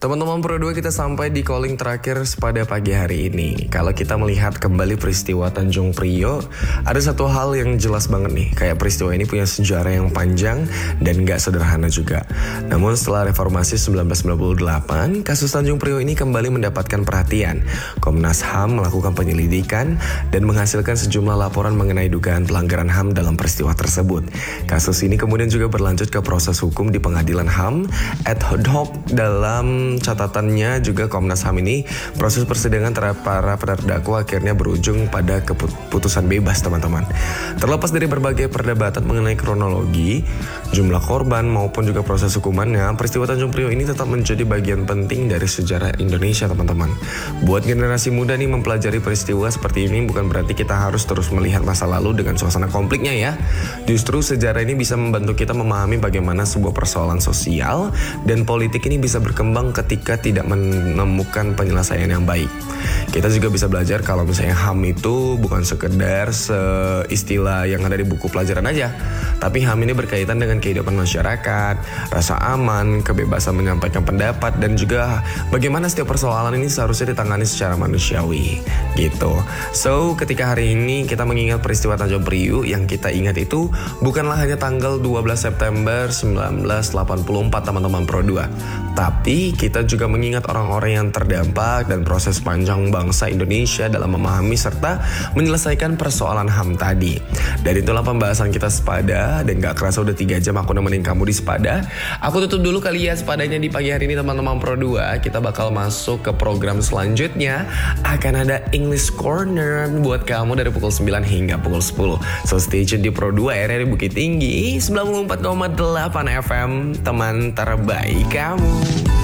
Teman-teman Pro 2, kita sampai di calling terakhir pada pagi hari ini. Kalau kita melihat kembali peristiwa Tanjung Priok, ada satu hal yang jelas banget nih. Kayak peristiwa ini punya sejarah yang panjang dan gak sederhana juga. Namun setelah reformasi 1998, kasus Tanjung Priok ini kembali mendapatkan perhatian. Komnas HAM melakukan penyelidikan dan menghasilkan sejumlah laporan mengenai dugaan pelanggaran HAM dalam peristiwa tersebut. Kasus ini kemudian juga berlanjut ke proses hukum di Pengadilan HAM ad hoc. Dalam catatannya juga Komnas HAM ini, proses persidangan terhadap para terdakwa akhirnya berujung pada keputusan bebas, teman-teman. Terlepas dari berbagai perdebatan mengenai kronologi, jumlah korban maupun juga proses hukumannya, peristiwa Tanjung Priok ini tetap menjadi bagian penting dari sejarah Indonesia, teman-teman. Buat generasi muda nih, mempelajari peristiwa seperti ini bukan berarti kita harus terus melihat masa lalu dengan suasana konfliknya ya. Justru sejarah ini bisa membantu kita memahami bagaimana sebuah persoalan sosial dan politik ini bisa berkembang ketika tidak menemukan penyelesaian yang baik. Kita juga bisa belajar kalau misalnya HAM itu bukan sekedar istilah yang ada di buku pelajaran aja, tapi HAM ini berkaitan dengan kehidupan masyarakat, rasa aman, kebebasan menyampaikan pendapat, dan juga bagaimana setiap persoalan ini seharusnya ditangani secara manusiawi gitu. So, ketika hari ini kita mengingat peristiwa Tanjung Priok, yang kita ingat itu bukanlah hanya tanggal 12 September 1984, teman-teman Pro 2. Tapi kita juga mengingat orang-orang yang terdampak dan proses panjang bangsa Indonesia dalam memahami serta menyelesaikan persoalan HAM tadi. Dan itulah pembahasan kita Sepada, dan gak kerasa udah 3 jam aku nemenin kamu di Sepada. Aku tutup dulu kali ya Sepadanya di pagi hari ini, teman-teman Pro 2. Kita bakal masuk ke program selanjutnya. Akan ada English Corner buat kamu dari pukul 9 hingga pukul 10. So stay tune di Pro 2 RRI Bukit Tinggi 94,8 FM, teman terbaik kamu.